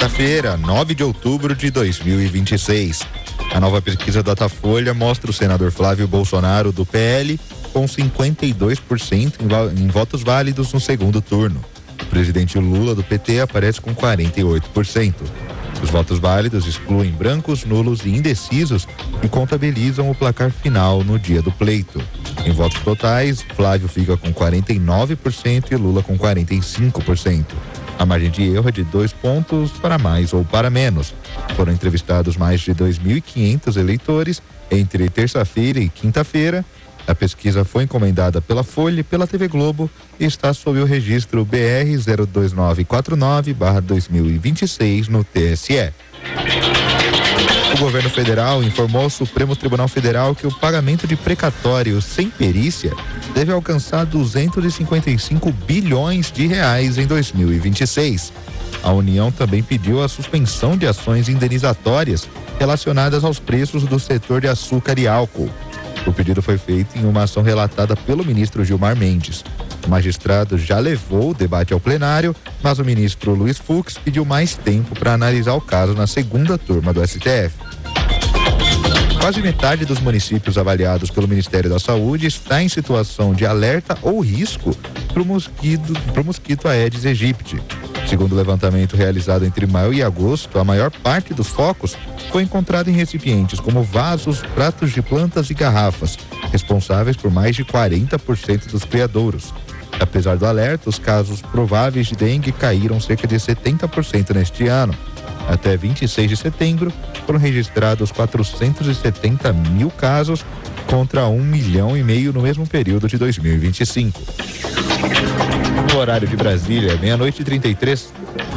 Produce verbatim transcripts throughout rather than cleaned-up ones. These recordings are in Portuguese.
quinta-feira, nove de outubro de dois mil e vinte e seis. A nova pesquisa Datafolha mostra o senador Flávio Bolsonaro, do P L, com cinquenta e dois por cento em, em votos válidos no segundo turno. O presidente Lula, do P T, aparece com quarenta e oito por cento. Os votos válidos excluem brancos, nulos e indecisos e contabilizam o placar final no dia do pleito. Em votos totais, Flávio fica com quarenta e nove por cento e Lula com quarenta e cinco por cento. A margem de erro é de dois pontos para mais ou para menos. Foram entrevistados mais de dois mil e quinhentos eleitores entre terça-feira e quinta-feira. A pesquisa foi encomendada pela Folha e pela T V Globo e está sob o registro B R zero dois nove quatro nove barra dois mil e vinte e seis no T S E. O governo federal informou ao Supremo Tribunal Federal que o pagamento de precatório sem perícia deve alcançar duzentos e cinquenta e cinco bilhões de reais em dois mil e vinte e seis. A União também pediu a suspensão de ações indenizatórias relacionadas aos preços do setor de açúcar e álcool. O pedido foi feito em uma ação relatada pelo ministro Gilmar Mendes. O magistrado já levou o debate ao plenário, mas o ministro Luiz Fux pediu mais tempo para analisar o caso na segunda turma do S T F. Quase metade dos municípios avaliados pelo Ministério da Saúde está em situação de alerta ou risco para o mosquito, pro mosquito Aedes aegypti. Segundo o levantamento realizado entre maio e agosto, a maior parte dos focos foi encontrada em recipientes como vasos, pratos de plantas e garrafas, responsáveis por mais de quarenta por cento dos criadouros. Apesar do alerta, os casos prováveis de dengue caíram cerca de setenta por cento neste ano. Até vinte e seis de setembro, foram registrados quatrocentos e setenta mil casos contra um milhão e meio no mesmo período de dois mil e vinte e cinco. No horário de Brasília, meia-noite e trinta e três.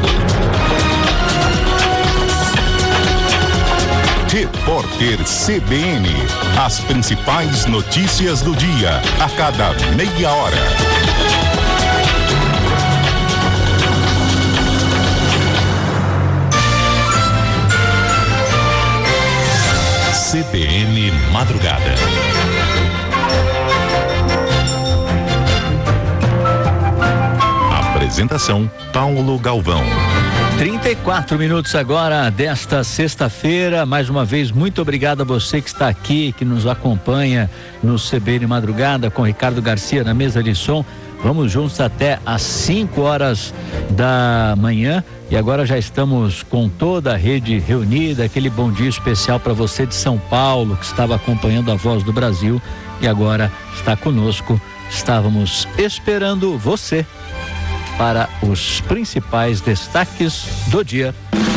Repórter C B N. As principais notícias do dia, a cada meia hora. C B N Madrugada. Apresentação Paulo Galvão. trinta e quatro minutos agora desta sexta-feira. Mais uma vez, muito obrigado a você que está aqui, que nos acompanha no C B N Madrugada com Ricardo Garcia na mesa de som. Vamos juntos até às cinco horas da manhã. E agora já estamos com toda a rede reunida, aquele bom dia especial para você de São Paulo, que estava acompanhando a Voz do Brasil e agora está conosco. Estávamos esperando você para os principais destaques do dia.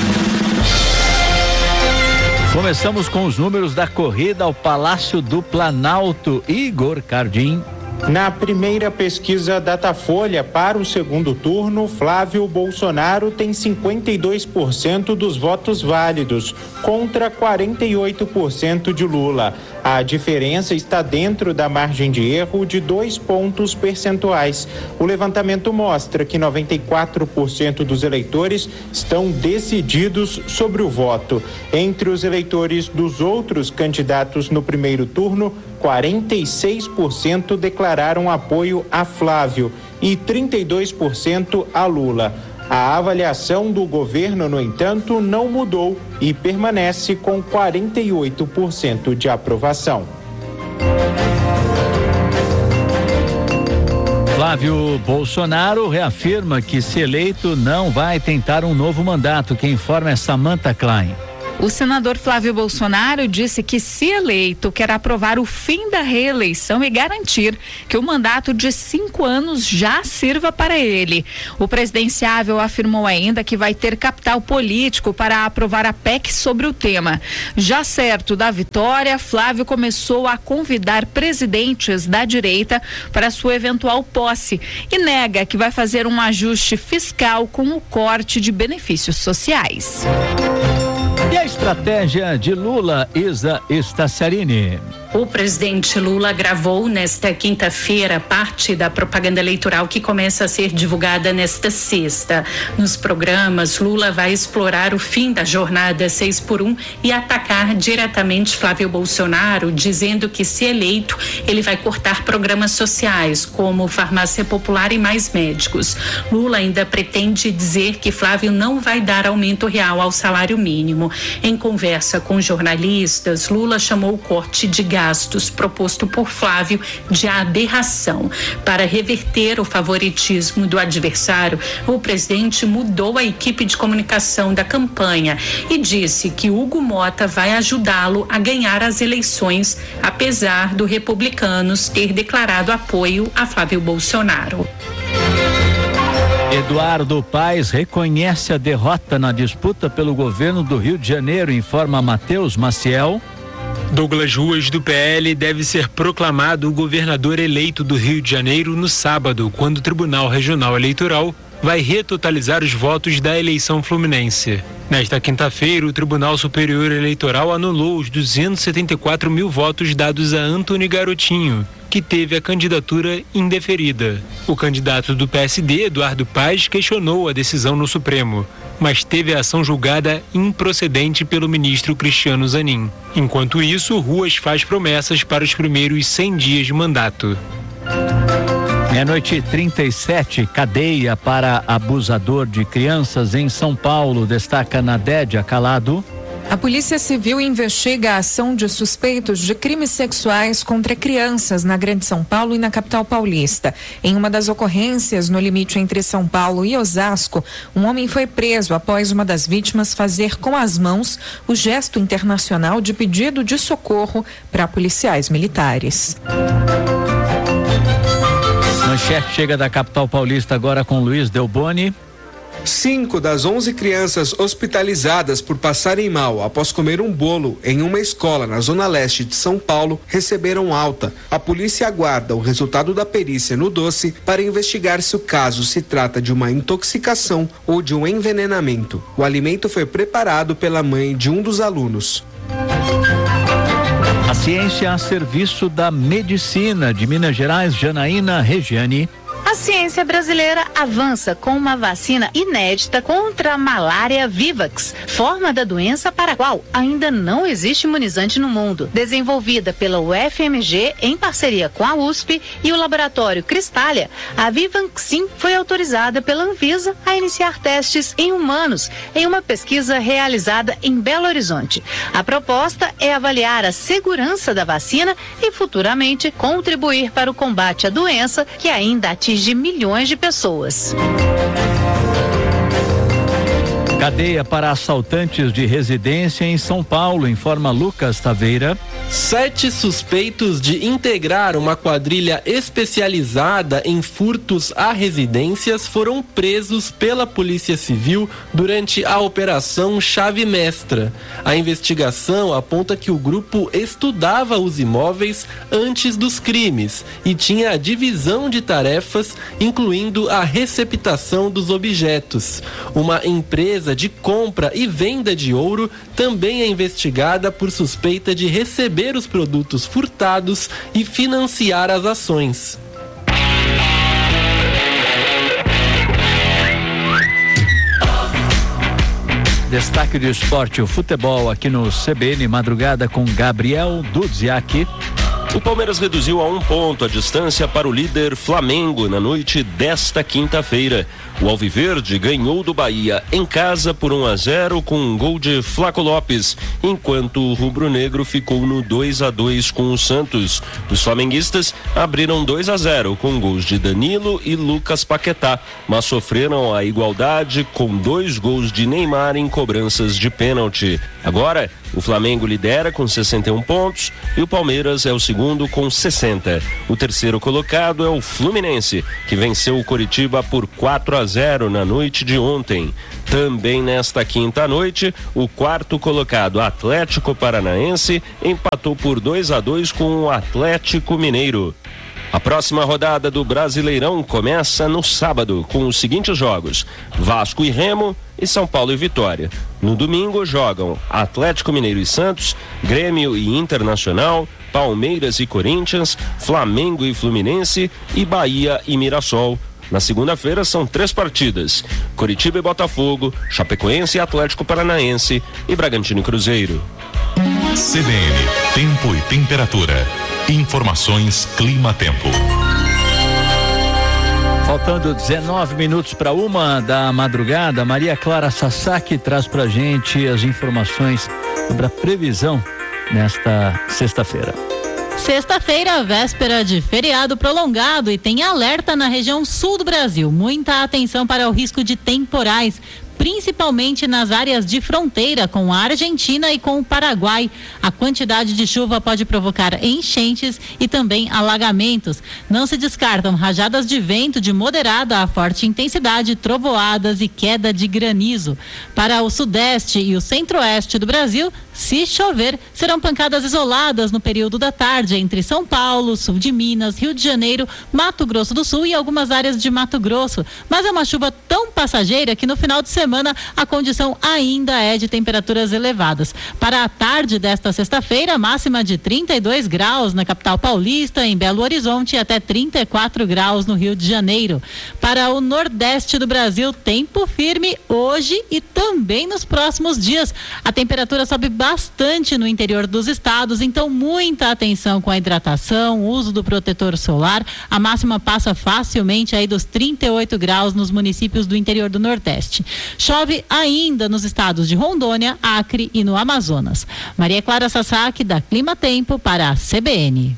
Começamos com os números da corrida ao Palácio do Planalto. Igor Cardim. Na primeira pesquisa Datafolha para o segundo turno, Flávio Bolsonaro tem cinquenta e dois por cento dos votos válidos, contra quarenta e oito por cento de Lula. A diferença está dentro da margem de erro de dois pontos percentuais. O levantamento mostra que noventa e quatro por cento dos eleitores estão decididos sobre o voto. Entre os eleitores dos outros candidatos no primeiro turno, quarenta e seis por cento declararam apoio a Flávio e trinta e dois por cento a Lula. A avaliação do governo, no entanto, não mudou e permanece com quarenta e oito por cento de aprovação. Flávio Bolsonaro reafirma que, se eleito, não vai tentar um novo mandato. Quem informa é Samantha Klein. O senador Flávio Bolsonaro disse que, se eleito, quer aprovar o fim da reeleição e garantir que o mandato de cinco anos já sirva para ele. O presidenciável afirmou ainda que vai ter capital político para aprovar a P E C sobre o tema. Já certo da vitória, Flávio começou a convidar presidentes da direita para sua eventual posse e nega que vai fazer um ajuste fiscal com o corte de benefícios sociais. E a estratégia de Lula, Isa Staciarini? O presidente Lula gravou nesta quinta-feira parte da propaganda eleitoral que começa a ser divulgada nesta sexta. Nos programas, Lula vai explorar o fim da jornada seis por um e atacar diretamente Flávio Bolsonaro, dizendo que, se eleito, ele vai cortar programas sociais, como farmácia popular e mais médicos. Lula ainda pretende dizer que Flávio não vai dar aumento real ao salário mínimo. Em conversa com jornalistas, Lula chamou o corte de gastos proposto por Flávio de aberração. Para reverter o favoritismo do adversário, o presidente mudou a equipe de comunicação da campanha e disse que Hugo Mota vai ajudá-lo a ganhar as eleições, apesar do Republicanos ter declarado apoio a Flávio Bolsonaro. Eduardo Paes reconhece a derrota na disputa pelo governo do Rio de Janeiro, informa Matheus Maciel. Douglas Ruas, do P L, deve ser proclamado o governador eleito do Rio de Janeiro no sábado, quando o Tribunal Regional Eleitoral vai retotalizar os votos da eleição fluminense. Nesta quinta-feira, o Tribunal Superior Eleitoral anulou os duzentos e setenta e quatro mil votos dados a Antony Garotinho, que teve a candidatura indeferida. O candidato do P S D, Eduardo Paes, questionou a decisão no Supremo, mas teve a ação julgada improcedente pelo ministro Cristiano Zanin. Enquanto isso, Ruas faz promessas para os primeiros cem dias de mandato. Meia-noite e trinta e sete, cadeia para abusador de crianças em São Paulo, destaca Nadédia Calado. A Polícia Civil investiga a ação de suspeitos de crimes sexuais contra crianças na Grande São Paulo e na capital paulista. Em uma das ocorrências no limite entre São Paulo e Osasco, um homem foi preso após uma das vítimas fazer com as mãos o gesto internacional de pedido de socorro para policiais militares. Manchete chega da capital paulista agora com Luiz Delboni. Cinco das onze crianças hospitalizadas por passarem mal após comer um bolo em uma escola na zona leste de São Paulo receberam alta. A polícia aguarda o resultado da perícia no doce para investigar se o caso se trata de uma intoxicação ou de um envenenamento. O alimento foi preparado pela mãe de um dos alunos. A ciência a serviço da medicina de Minas Gerais, Janaína Regiane. A ciência brasileira avança com uma vacina inédita contra a malária Vivax, forma da doença para a qual ainda não existe imunizante no mundo. Desenvolvida pela U F M G em parceria com a U S P e o laboratório Cristália, a Vivaxin foi autorizada pela Anvisa a iniciar testes em humanos em uma pesquisa realizada em Belo Horizonte. A proposta é avaliar a segurança da vacina e futuramente contribuir para o combate à doença que ainda atinge de milhões de pessoas. Cadeia para assaltantes de residência em São Paulo, informa Lucas Taveira. Sete suspeitos de integrar uma quadrilha especializada em furtos a residências foram presos pela Polícia Civil durante a Operação Chave Mestra. A investigação aponta que o grupo estudava os imóveis antes dos crimes e tinha a divisão de tarefas, incluindo a receptação dos objetos. Uma empresa de compra e venda de ouro também é investigada por suspeita de receber os produtos furtados e financiar as ações. Destaque do esporte, o futebol aqui no C B N Madrugada com Gabriel Dudziak. O Palmeiras reduziu a um ponto a distância para o líder Flamengo na noite desta quinta-feira. O Alviverde ganhou do Bahia em casa por um a zero com um gol de Flaco Lopes, enquanto o rubro-negro ficou no dois a dois com o Santos. Os flamenguistas abriram dois a zero com gols de Danilo e Lucas Paquetá, mas sofreram a igualdade com dois gols de Neymar em cobranças de pênalti. Agora, o Flamengo lidera com sessenta e um pontos e o Palmeiras é o segundo com sessenta. O terceiro colocado é o Fluminense, que venceu o Coritiba por quatro a zero na noite de ontem. Também nesta quinta noite, o quarto colocado Atlético Paranaense empatou por dois a dois com o Atlético Mineiro. A próxima rodada do Brasileirão começa no sábado com os seguintes jogos: Vasco e Remo e São Paulo e Vitória. No domingo jogam Atlético Mineiro e Santos, Grêmio e Internacional, Palmeiras e Corinthians, Flamengo e Fluminense e Bahia e Mirassol. Na segunda-feira são três partidas: Coritiba e Botafogo, Chapecoense e Atlético Paranaense e Bragantino e Cruzeiro. C B N, tempo e temperatura. Informações Clima-Tempo. Faltando dezenove minutos para uma da madrugada, Maria Clara Sasaki traz pra gente as informações sobre a previsão nesta sexta-feira. Sexta-feira, véspera de feriado prolongado, e tem alerta na região sul do Brasil. Muita atenção para o risco de temporais, principalmente nas áreas de fronteira com a Argentina e com o Paraguai. A quantidade de chuva pode provocar enchentes e também alagamentos. Não se descartam rajadas de vento de moderada a forte intensidade, trovoadas e queda de granizo. Para o sudeste e o centro-oeste do Brasil, se chover, serão pancadas isoladas no período da tarde entre São Paulo, sul de Minas, Rio de Janeiro, Mato Grosso do Sul e algumas áreas de Mato Grosso. Mas é uma chuva tão passageira que no final de semana a condição ainda é de temperaturas elevadas. Para a tarde desta sexta-feira, máxima de trinta e dois graus na capital paulista, em Belo Horizonte, e até trinta e quatro graus no Rio de Janeiro. Para o nordeste do Brasil, tempo firme hoje e também nos próximos dias. A temperatura sobe bastante no interior dos estados, então muita atenção com a hidratação, uso do protetor solar. A máxima passa facilmente aí dos trinta e oito graus nos municípios do interior do Nordeste. Chove ainda nos estados de Rondônia, Acre e no Amazonas. Maria Clara Sasaki, da Clima Tempo, para a C B N.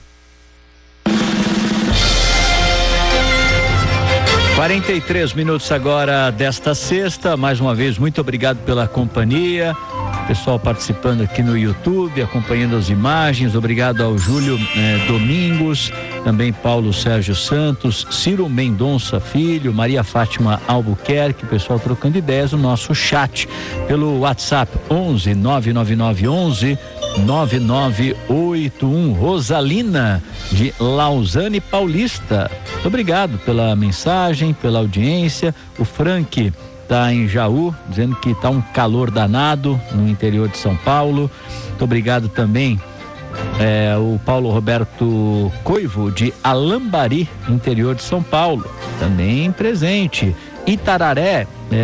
quarenta e três minutos agora desta sexta. Mais uma vez, muito obrigado pela companhia. Pessoal participando aqui no YouTube, acompanhando as imagens. Obrigado ao Júlio eh, Domingos, também Paulo Sérgio Santos, Ciro Mendonça Filho, Maria Fátima Albuquerque, pessoal trocando ideias no nosso chat pelo WhatsApp onze nove nove nove onze nove nove oito um. Rosalina de Lausanne Paulista, muito obrigado pela mensagem, pela audiência. O Frank está em Jaú, dizendo que está um calor danado no interior de São Paulo. Muito obrigado também é, o Paulo Roberto Coivo de Alambari, interior de São Paulo, também presente. Itararé,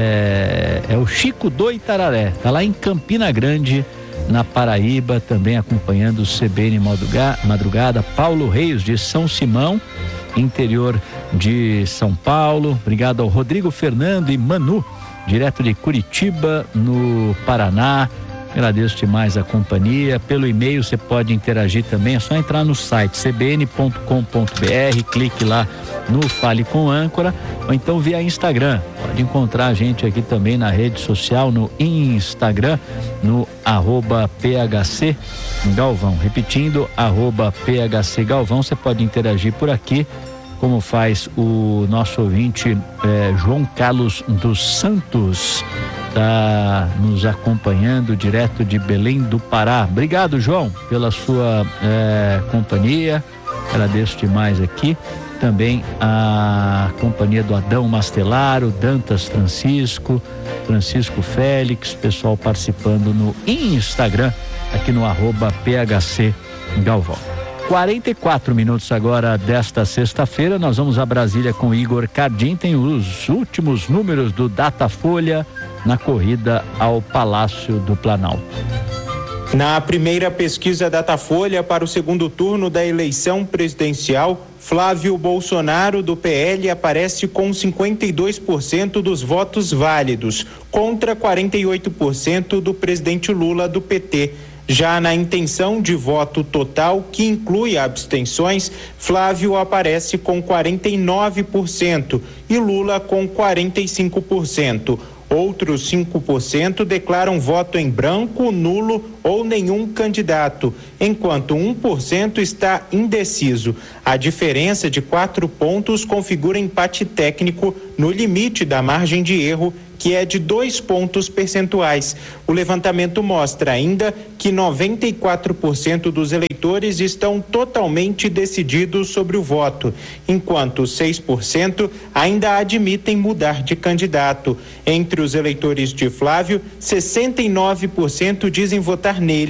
é, é o Chico do Itararé, está lá em Campina Grande, na Paraíba, também acompanhando o C B N Madrugada. Paulo Reis de São Simão, interior de São Paulo. Obrigado ao Rodrigo Fernando e Manu, direto de Curitiba, no Paraná. Agradeço demais a companhia. Pelo e-mail você pode interagir também, é só entrar no site c b n ponto com ponto b r, clique lá no Fale com Âncora, ou então via Instagram. Pode encontrar a gente aqui também na rede social, no Instagram, no arroba P H C Galvão. Repetindo, arroba P H C Galvão, você pode interagir por aqui, como faz o nosso ouvinte eh, João Carlos dos Santos, está nos acompanhando direto de Belém do Pará. Obrigado, João, pela sua eh, companhia, agradeço demais aqui. Também a companhia do Adão Mastelaro, Dantas Francisco, Francisco Félix, pessoal participando no Instagram, aqui no arroba P H C Galvão. quarenta e quatro minutos agora desta sexta-feira, nós vamos a Brasília com Igor Cardim. Tem os últimos números do Datafolha na corrida ao Palácio do Planalto. Na primeira pesquisa Datafolha para o segundo turno da eleição presidencial, Flávio Bolsonaro, do P L, aparece com cinquenta e dois por cento dos votos válidos, contra quarenta e oito por cento do presidente Lula, do P T. Já na intenção de voto total, que inclui abstenções, Flávio aparece com quarenta e nove por cento e Lula com quarenta e cinco por cento. Outros cinco por cento declaram voto em branco, nulo ou nenhum candidato, enquanto um por cento está indeciso. A diferença de quatro pontos configura empate técnico no limite da margem de erro, que é de dois pontos percentuais. O levantamento mostra ainda que noventa e quatro por cento dos eleitores estão totalmente decididos sobre o voto, enquanto seis por cento ainda admitem mudar de candidato. Entre os eleitores de Flávio, sessenta e nove por cento dizem votar nele,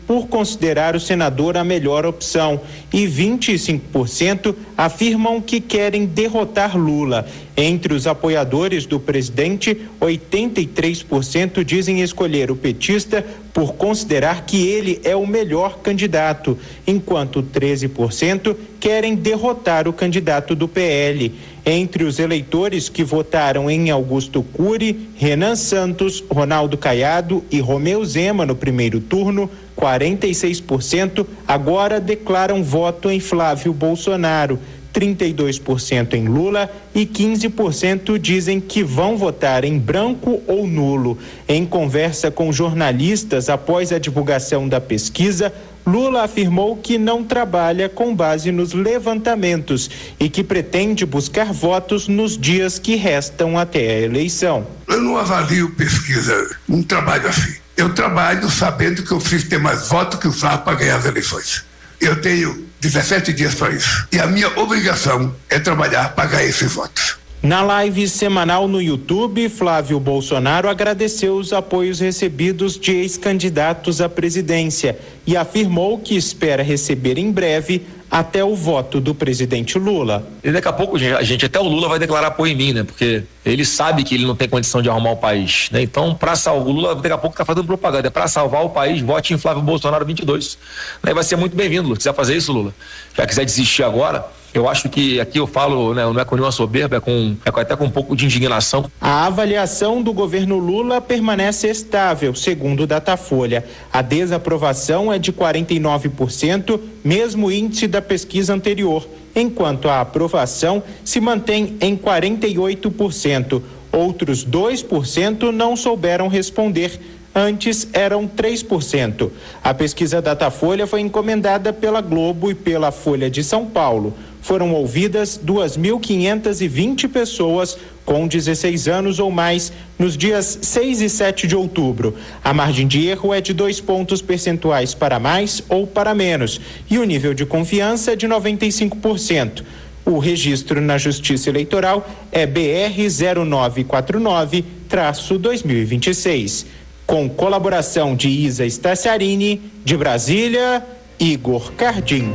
por considerar o senador a melhor opção e vinte e cinco por cento afirmam que querem derrotar Lula. Entre os apoiadores do presidente, oitenta e três por cento dizem escolher o petista por considerar que ele é o melhor candidato, enquanto treze por cento querem derrotar o candidato do P L. Entre os eleitores que votaram em Augusto Cury, Renan Santos, Ronaldo Caiado e Romeu Zema no primeiro turno, quarenta e seis por cento agora declaram voto em Flávio Bolsonaro, trinta e dois por cento em Lula e quinze por cento dizem que vão votar em branco ou nulo. Em conversa com jornalistas após a divulgação da pesquisa, Lula afirmou que não trabalha com base nos levantamentos e que pretende buscar votos nos dias que restam até a eleição. Eu não avalio pesquisa, não trabalho assim. Eu trabalho sabendo que eu preciso ter mais votos que o Flávio para ganhar as eleições. Eu tenho dezessete dias para isso. E a minha obrigação é trabalhar para ganhar esses votos. Na live semanal no YouTube, Flávio Bolsonaro agradeceu os apoios recebidos de ex-candidatos à presidência e afirmou que espera receber em breve até o voto do presidente Lula. E daqui a pouco, a gente, até o Lula vai declarar apoio em mim, né? Porque ele sabe que ele não tem condição de arrumar o país, né? Então, para salvar o Lula, daqui a pouco tá fazendo propaganda, é para salvar o país, vote em Flávio Bolsonaro vinte e dois. Né? Vai ser muito bem-vindo, Lula. Se quiser fazer isso, Lula, já quiser desistir agora, eu acho que aqui eu falo, né, não é com nenhuma soberba, é com, é com até com um pouco de indignação. A avaliação do governo Lula permanece estável, segundo o Datafolha. A desaprovação é de quarenta e nove por cento, mesmo índice da pesquisa anterior, enquanto a aprovação se mantém em quarenta e oito por cento. Outros dois por cento não souberam responder. Antes eram três por cento. A pesquisa Datafolha foi encomendada pela Globo e pela Folha de São Paulo. Foram ouvidas duas mil quinhentas e vinte pessoas com dezesseis anos ou mais nos dias seis e sete de outubro. A margem de erro é de dois pontos percentuais para mais ou para menos e o nível de confiança é de noventa e cinco por cento. O registro na Justiça Eleitoral é B R zero nove quatro nove traço dois mil e vinte e seis. Com colaboração de Isa Staciarini, de Brasília, Igor Cardim.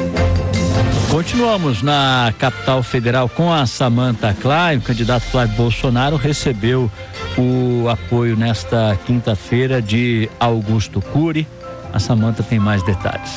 Continuamos na capital federal com a Samantha Klein. O candidato Flávio Bolsonaro recebeu o apoio nesta quinta-feira de Augusto Cury. A Samantha tem mais detalhes.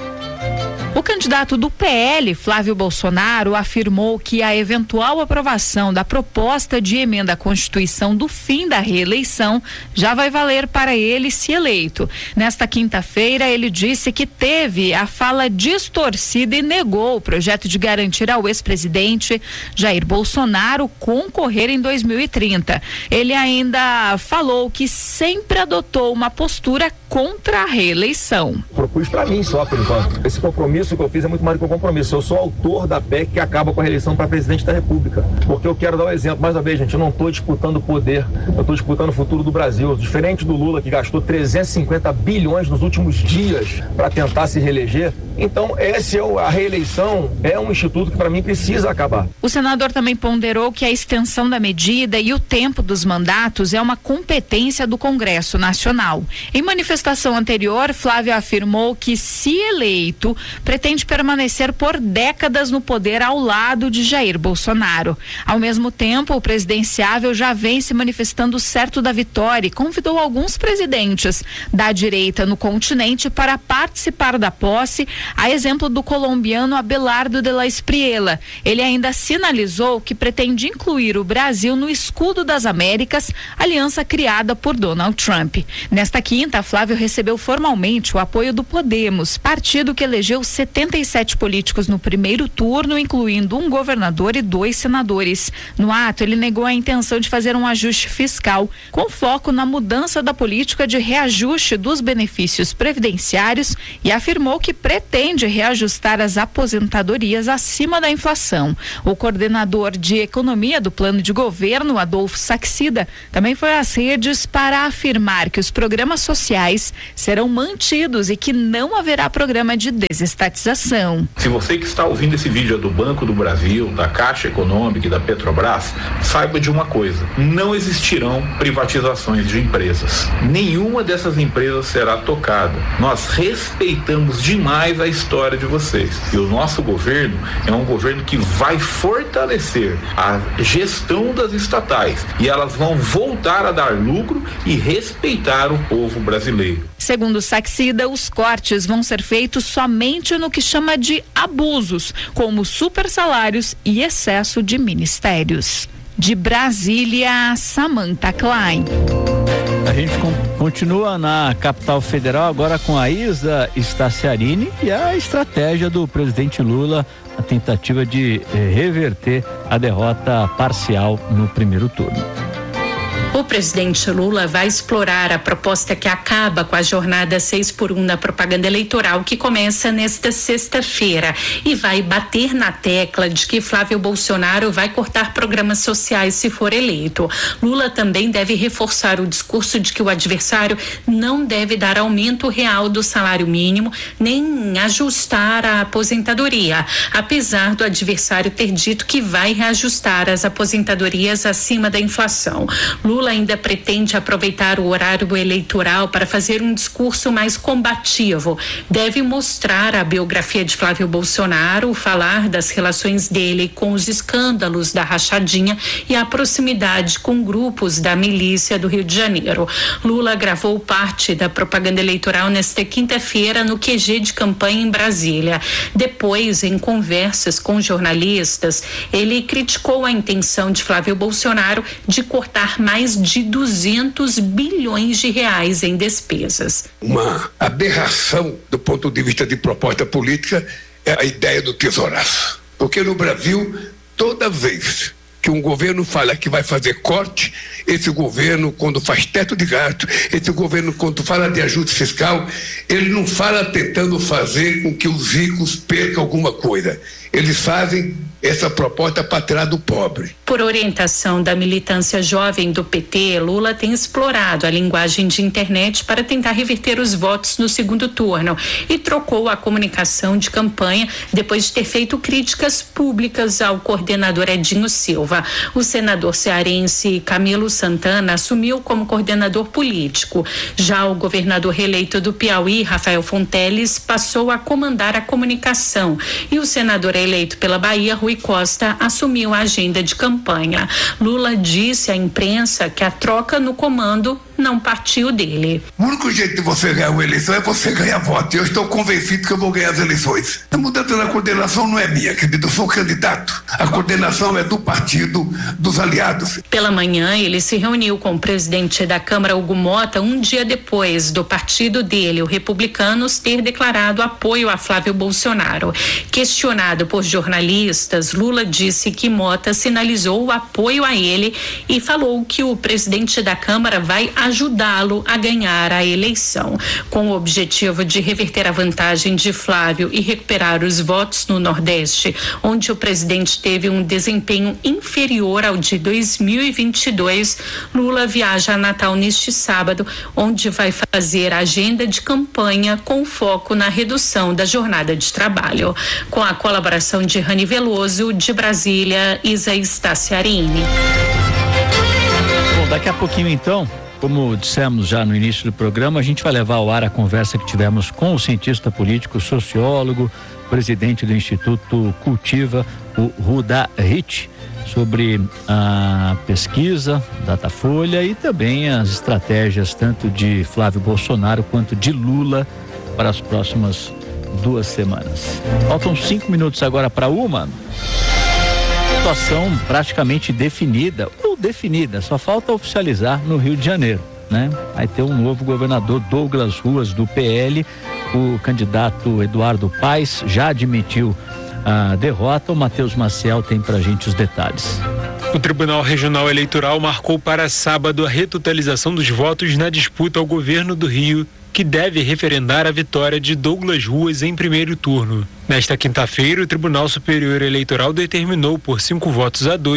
O candidato do P L, Flávio Bolsonaro, afirmou que a eventual aprovação da proposta de emenda à Constituição do fim da reeleição já vai valer para ele se eleito. Nesta quinta-feira, ele disse que teve a fala distorcida e negou o projeto de garantir ao ex-presidente Jair Bolsonaro concorrer em dois mil e trinta. Ele ainda falou que sempre adotou uma postura contra a reeleição. Propus para mim só, por enquanto. Esse compromisso que eu fiz é muito mais do que um compromisso. Eu sou autor da P E C que acaba com a reeleição para presidente da República. Porque eu quero dar um exemplo. Mais uma vez, gente, eu não estou disputando poder. Eu estou disputando o futuro do Brasil. Diferente do Lula, que gastou trezentos e cinquenta bilhões nos últimos dias para tentar se reeleger. Então, esse é o, a reeleição é um instituto que para mim precisa acabar. O senador também ponderou que a extensão da medida e o tempo dos mandatos é uma competência do Congresso Nacional. Em manifestação anterior, Flávio afirmou que, se eleito, pretende permanecer por décadas no poder ao lado de Jair Bolsonaro. Ao mesmo tempo, o presidenciável já vem se manifestando certo da vitória e convidou alguns presidentes da direita no continente para participar da posse, a exemplo do colombiano Abelardo de la Espriella. Ele ainda sinalizou que pretende incluir o Brasil no escudo das Américas, aliança criada por Donald Trump. Nesta quinta, Flávio recebeu formalmente o apoio do Podemos, partido que elegeu setenta e sete políticos no primeiro turno, incluindo um governador e dois senadores. No ato, ele negou a intenção de fazer um ajuste fiscal, com foco na mudança da política de reajuste dos benefícios previdenciários e afirmou que pretende reajustar as aposentadorias acima da inflação. O coordenador de economia do plano de governo, Adolfo Saxida, também foi às redes para afirmar que os programas sociais eleitorais serão mantidos e que não haverá programa de desestatização. Se você que está ouvindo esse vídeo é do Banco do Brasil, da Caixa Econômica e da Petrobras, saiba de uma coisa: não existirão privatizações de empresas. Nenhuma dessas empresas será tocada. Nós respeitamos demais a história de vocês. E o nosso governo é um governo que vai fortalecer a gestão das estatais e elas vão voltar a dar lucro e respeitar o povo brasileiro. Segundo Saxida, os cortes vão ser feitos somente no que chama de abusos, como supersalários e excesso de ministérios. De Brasília, Samantha Klein. A gente continua na capital federal agora com a Isa Staciarini e a estratégia do presidente Lula, a tentativa de reverter a derrota parcial no primeiro turno. O presidente Lula vai explorar a proposta que acaba com a jornada seis por um na propaganda eleitoral, que começa nesta sexta-feira, e vai bater na tecla de que Flávio Bolsonaro vai cortar programas sociais se for eleito. Lula também deve reforçar o discurso de que o adversário não deve dar aumento real do salário mínimo, nem ajustar a aposentadoria, apesar do adversário ter dito que vai reajustar as aposentadorias acima da inflação. Lula ainda pretende aproveitar o horário eleitoral para fazer um discurso mais combativo. Deve mostrar a biografia de Flávio Bolsonaro, falar das relações dele com os escândalos da rachadinha e a proximidade com grupos da milícia do Rio de Janeiro. Lula gravou parte da propaganda eleitoral nesta quinta-feira no Q G de campanha em Brasília. Depois, em conversas com jornalistas, ele criticou a intenção de Flávio Bolsonaro de cortar mais de duzentos bilhões de reais em despesas. Uma aberração do ponto de vista de proposta política é a ideia do tesouraço. Porque no Brasil, toda vez que um governo fala que vai fazer corte, esse governo, quando faz teto de gasto, esse governo, quando fala de ajuste fiscal, ele não fala tentando fazer com que os ricos percam alguma coisa. Eles fazem essa proposta para tirar do pobre. Por orientação da militância jovem do P T, Lula tem explorado a linguagem de internet para tentar reverter os votos no segundo turno e trocou a comunicação de campanha depois de ter feito críticas públicas ao coordenador Edinho Silva. O senador cearense Camilo Santana assumiu como coordenador político. Já o governador reeleito do Piauí, Rafael Fonteles, passou a comandar a comunicação e o senador eleito pela Bahia, Rui Costa, assumiu a agenda de campanha. Lula disse à imprensa que a troca no comando não partiu dele. O único jeito de você ganhar uma eleição é você ganhar voto. Eu estou convencido que eu vou ganhar as eleições. A mudança na coordenação não é minha, querido. Eu sou candidato. A coordenação é do partido, dos aliados. Pela manhã, ele se reuniu com o presidente da Câmara, Hugo Mota, um dia depois do partido dele, o Republicanos, ter declarado apoio a Flávio Bolsonaro. Questionado por jornalistas, Lula disse que Mota sinalizou o apoio a ele e falou que o presidente da Câmara vai ajudá-lo a ganhar a eleição. Com o objetivo de reverter a vantagem de Flávio e recuperar os votos no Nordeste, onde o presidente teve um desempenho inferior ao de dois mil e vinte e dois, Lula viaja a Natal neste sábado, onde vai fazer agenda de campanha com foco na redução da jornada de trabalho. Com a colaboração de Rani Veloso, de Brasília, Isa Staciarini. Bom, daqui a pouquinho então, como dissemos já no início do programa, a gente vai levar ao ar a conversa que tivemos com o cientista político, sociólogo, presidente do Instituto Cultiva, o Ruda Rich, sobre a pesquisa Datafolha e também as estratégias tanto de Flávio Bolsonaro quanto de Lula para as próximas duas semanas. Faltam cinco minutos agora para uma. Situação praticamente definida, ou definida, só falta oficializar no Rio de Janeiro, né? Vai ter um novo governador, Douglas Ruas, do P L. O candidato Eduardo Paes já admitiu a derrota. O Matheus Maciel tem pra gente os detalhes. O Tribunal Regional Eleitoral marcou para sábado a retotalização dos votos na disputa ao governo do Rio, que deve referendar a vitória de Douglas Ruas em primeiro turno. Nesta quinta-feira, o Tribunal Superior Eleitoral determinou por cinco votos a dois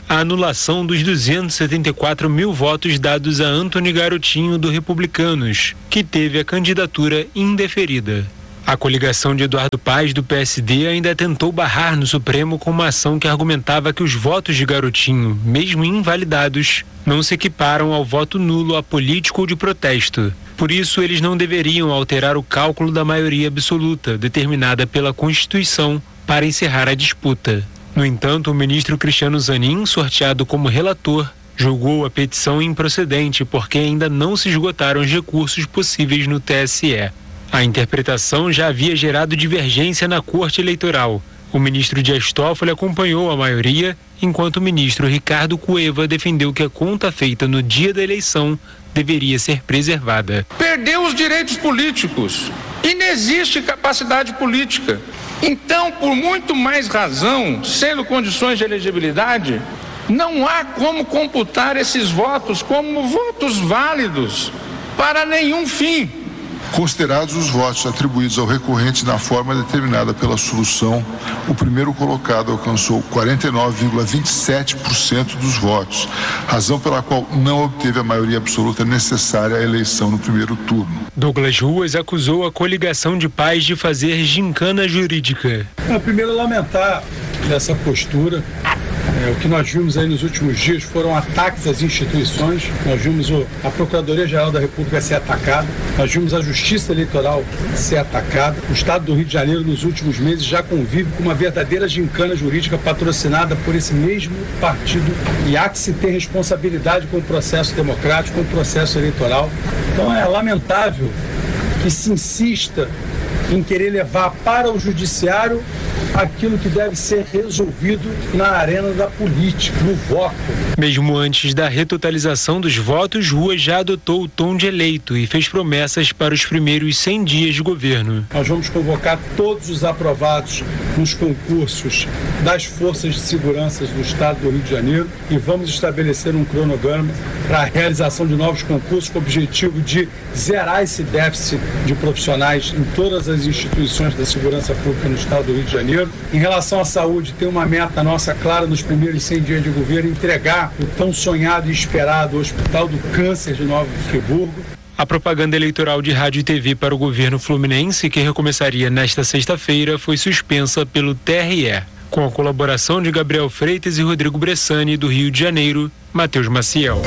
a anulação dos duzentos e setenta e quatro mil votos dados a Antony Garotinho do Republicanos, que teve a candidatura indeferida. A coligação de Eduardo Paes do P S D ainda tentou barrar no Supremo com uma ação que argumentava que os votos de Garotinho, mesmo invalidados, não se equiparam ao voto nulo apolítico ou de protesto. Por isso, eles não deveriam alterar o cálculo da maioria absoluta, determinada pela Constituição, para encerrar a disputa. No entanto, o ministro Cristiano Zanin, sorteado como relator, julgou a petição improcedente porque ainda não se esgotaram os recursos possíveis no T S E. A interpretação já havia gerado divergência na Corte Eleitoral. O ministro Dias Toffoli acompanhou a maioria, enquanto o ministro Ricardo Cueva defendeu que a conta feita no dia da eleição deveria ser preservada. Perdeu os direitos políticos. Inexiste capacidade política. Então, por muito mais razão, sendo condições de elegibilidade, não há como computar esses votos como votos válidos para nenhum fim. Considerados os votos atribuídos ao recorrente na forma determinada pela solução, o primeiro colocado alcançou quarenta e nove vírgula vinte e sete por cento dos votos, razão pela qual não obteve a maioria absoluta necessária à eleição no primeiro turno. Douglas Ruas acusou a coligação de Paes de fazer gincana jurídica. É, primeiro, lamentar dessa postura. É, o que nós vimos aí nos últimos dias foram ataques às instituições. Nós vimos o, a Procuradoria-Geral da República ser atacada, nós vimos a Justiça Eleitoral ser atacada. O Estado do Rio de Janeiro, nos últimos meses, já convive com uma verdadeira gincana jurídica patrocinada por esse mesmo partido. E há que se ter responsabilidade com o processo democrático, com o processo eleitoral. Então é lamentável que se insista em querer levar para o judiciário aquilo que deve ser resolvido na arena da política, no voto. Mesmo antes da retotalização dos votos, Ruas já adotou o tom de eleito e fez promessas para os primeiros cem dias de governo. Nós vamos convocar todos os aprovados nos concursos das forças de segurança do Estado do Rio de Janeiro e vamos estabelecer um cronograma para a realização de novos concursos com o objetivo de zerar esse déficit de profissionais em todas as instituições da segurança pública no Estado do Rio de Janeiro. Em relação à saúde, tem uma meta nossa clara nos primeiros cem dias de governo, entregar o tão sonhado e esperado Hospital do Câncer de Nova Friburgo. A propaganda eleitoral de rádio e T V para o governo fluminense, que recomeçaria nesta sexta-feira, foi suspensa pelo T R E. Com a colaboração de Gabriel Freitas e Rodrigo Bressani, do Rio de Janeiro, Matheus Maciel.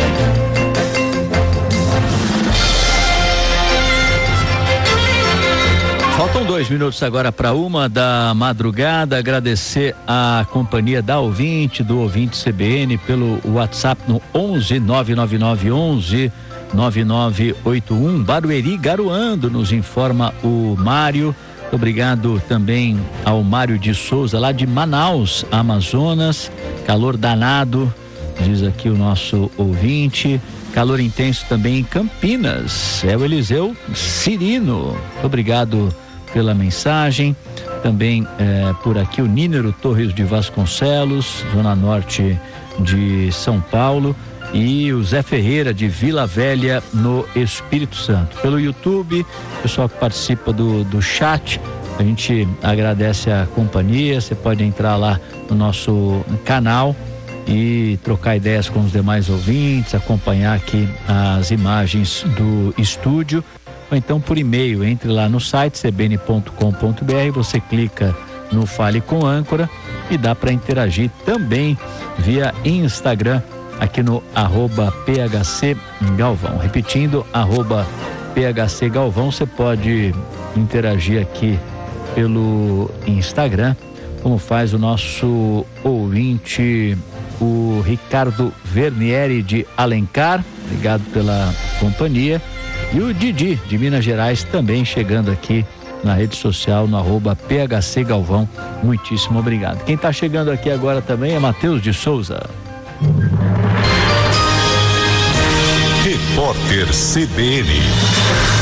Faltam dois minutos agora para uma da madrugada. Agradecer a companhia da ouvinte, do ouvinte C B N, pelo WhatsApp no onze nove nove nove onze nove nove oito um. Barueri garoando, nos informa o Mário. Obrigado também ao Mário de Souza, lá de Manaus, Amazonas. Calor danado, diz aqui o nosso ouvinte. Calor intenso também em Campinas. É o Eliseu Cirino. Obrigado pela mensagem. Também é, por aqui o Nínero Torres de Vasconcelos, zona norte de São Paulo, e o Zé Ferreira de Vila Velha, no Espírito Santo. Pelo YouTube, pessoal que participa do, do chat, a gente agradece a companhia. Você pode entrar lá no nosso canal e trocar ideias com os demais ouvintes, acompanhar aqui as imagens do estúdio, ou então por e-mail. Entre lá no site c b n ponto com ponto b r, você clica no Fale com Âncora e dá para interagir também via Instagram, aqui no arroba P H C Galvão. Repetindo, arroba P H C Galvão. Você pode interagir aqui pelo Instagram, como faz o nosso ouvinte, o Ricardo Vernieri de Alencar. Obrigado pela companhia. E o Didi de Minas Gerais também chegando aqui na rede social, no arroba P H C Galvão. Muitíssimo obrigado. Quem está chegando aqui agora também é Matheus de Souza. Repórter C B N.